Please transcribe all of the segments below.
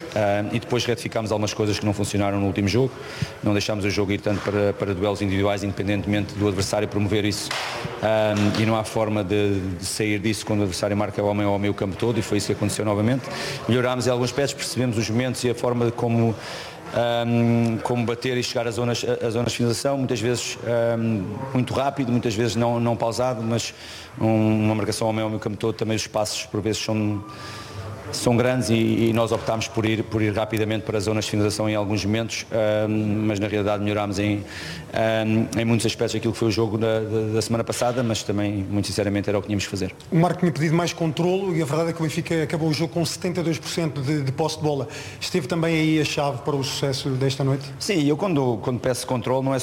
e depois retificámos algumas coisas que não funcionaram no último jogo. Não deixámos o jogo ir tanto para duelos individuais, independentemente do adversário promover isso, e não há forma de sair disso quando o adversário marca o homem ao meio campo todo, e foi isso que aconteceu novamente. Melhorámos em alguns aspectos, percebemos os momentos e a forma de como bater e chegar às zonas de finalização, muitas vezes muito rápido, muitas vezes não pausado, mas uma marcação ao meio campo todo, também os passos por vezes são grandes, e nós optámos por ir rapidamente para as zonas de finalização em alguns momentos, mas na realidade melhorámos em muitos aspectos aquilo que foi o jogo da semana passada, mas também, muito sinceramente, era o que tínhamos que fazer. O Marco tinha pedido mais controlo e a verdade é que o Benfica acabou o jogo com 72% de posse de bola. Esteve também aí a chave para o sucesso desta noite? Sim, eu quando peço controle não é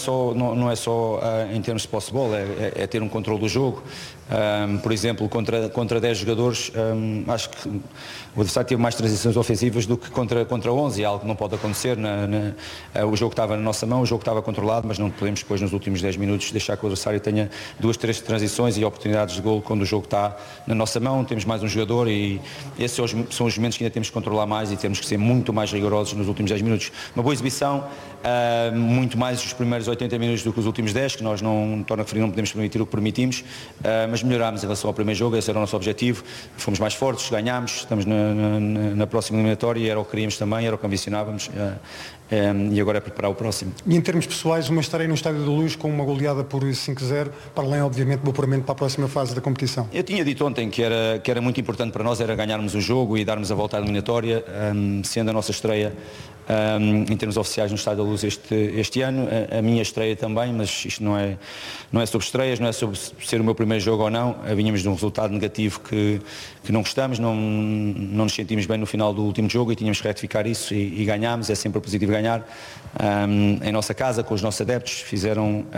só em termos de posse de bola, é ter um controle do jogo. Por exemplo, contra 10 jogadores, acho que o adversário teve mais transições ofensivas do que contra 11, algo que não pode acontecer. O jogo estava na nossa mão, o jogo estava controlado, mas não podemos depois nos últimos 10 minutos deixar que o adversário tenha 2, 3 transições e oportunidades de golo quando o jogo está na nossa mão. Temos mais um jogador e esses são os momentos que ainda temos que controlar mais e temos que ser muito mais rigorosos nos últimos 10 minutos. Uma boa exibição, muito mais os primeiros 80 minutos do que os últimos 10, que nós não podemos permitir o que permitimos, mas melhorámos em relação ao primeiro jogo. Esse era o nosso objetivo, fomos mais fortes, ganhámos, estamos na próxima eliminatória, era o que queríamos também, era o que ambicionávamos, e agora é preparar o próximo. E em termos pessoais, uma estreia no Estádio da Luz com uma goleada por 5-0, para além obviamente do apuramento para a próxima fase da competição. Eu tinha dito ontem que era muito importante para nós, era ganharmos o jogo e darmos a volta à eliminatória, sendo a nossa estreia em termos oficiais no Estádio da Luz este ano, a minha estreia também, mas isto não é sobre estreias, não é sobre ser o meu primeiro jogo ou não. Vínhamos de um resultado negativo que não gostamos, não nos sentimos bem no final do último jogo e tínhamos que retificar isso e ganhámos. É sempre positivo ganhar em nossa casa, com os nossos adeptos, fizeram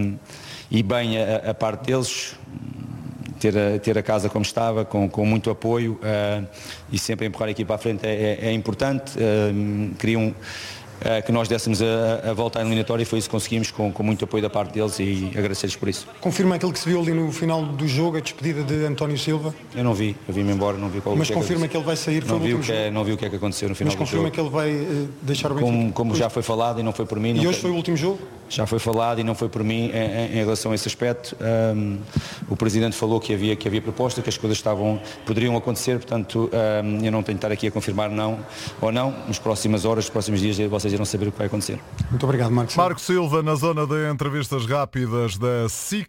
e bem a parte deles. Ter a casa como estava, com muito apoio, e sempre empurrar a equipa à frente é importante. Queriam que nós dessemos a volta à eliminatória e foi isso que conseguimos, com muito apoio da parte deles, e agradecer-lhes por isso. Confirma aquilo que se viu ali no final do jogo, a despedida de António Silva? Eu não vi, eu vim-me embora, não vi qual. Mas confirma que ele vai sair? Não vi o que é que aconteceu no final do jogo. Mas confirma que ele vai deixar o Benfica? Como já foi falado e não foi por mim. E hoje foi o último jogo? Já foi falado e não foi por mim em relação a esse aspecto. O Presidente falou que havia proposta, que as coisas poderiam acontecer, portanto eu não tenho de estar aqui a confirmar não ou não. Nas próximas horas, nos próximos dias, vocês irão saber o que vai acontecer. Muito obrigado, Marco. Marco Silva, na zona de entrevistas rápidas da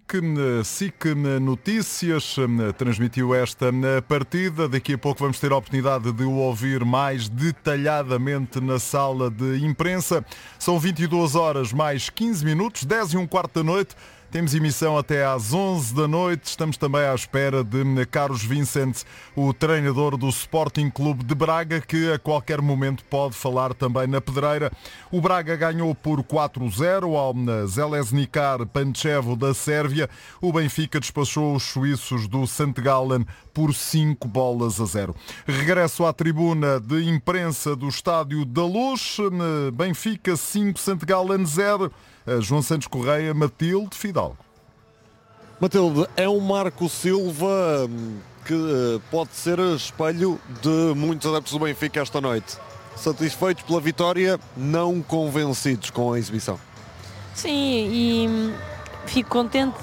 SIC Notícias, transmitiu esta partida. Daqui a pouco vamos ter a oportunidade de o ouvir mais detalhadamente na sala de imprensa. São 22 horas mais 15 minutos, 10:15 da noite. Temos emissão até às 11 da noite. Estamos também à espera de Carlos Vicente, o treinador do Sporting Clube de Braga, que a qualquer momento pode falar também na pedreira. O Braga ganhou por 4-0 ao Željezničar Pančevo da Sérvia. O Benfica despachou os suíços do St. Gallen por 5-0. Regresso à tribuna de imprensa do Estádio da Luz. Benfica 5, St. Gallen 0. João Santos Correia, Matilde Fidalgo. Matilde, é um Marco Silva que pode ser espelho de muitos adeptos do Benfica esta noite. Satisfeitos pela vitória, não convencidos com a exibição. Sim, e fico contente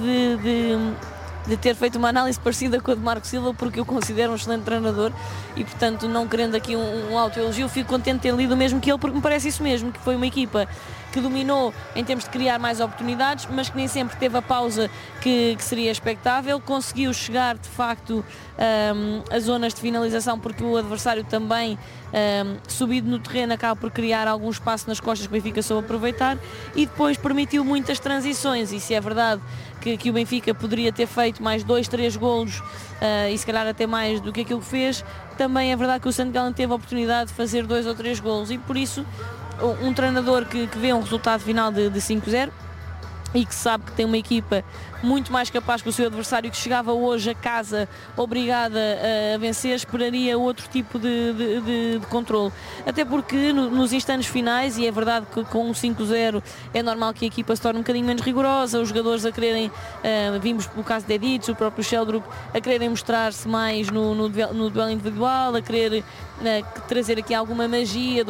de ter feito uma análise parecida com a de Marco Silva, porque eu considero um excelente treinador e, portanto, não querendo aqui um autoelogio, fico contente de ter lido o mesmo que ele, porque me parece isso mesmo, que foi uma equipa que dominou em termos de criar mais oportunidades, mas que nem sempre teve a pausa que seria expectável, conseguiu chegar de facto a zonas de finalização, porque o adversário também subido no terreno acaba por criar algum espaço nas costas que o Benfica soube aproveitar, e depois permitiu muitas transições. E se é verdade que o Benfica poderia ter feito mais 2, 3 golos e se calhar até mais do que aquilo que fez, também é verdade que o St. Gallen teve a oportunidade de fazer 2 ou 3 golos, e por isso um treinador que vê um resultado final de 5-0 e que sabe que tem uma equipa muito mais capaz que o seu adversário, que chegava hoje a casa obrigada a vencer, esperaria outro tipo de controle. Até porque nos instantes finais, e é verdade que com um 5-0 é normal que a equipa se torne um bocadinho menos rigorosa, os jogadores a quererem, vimos o caso de Edic, o próprio Sheldrup, a quererem mostrar-se mais no duelo individual, a querer trazer aqui alguma magia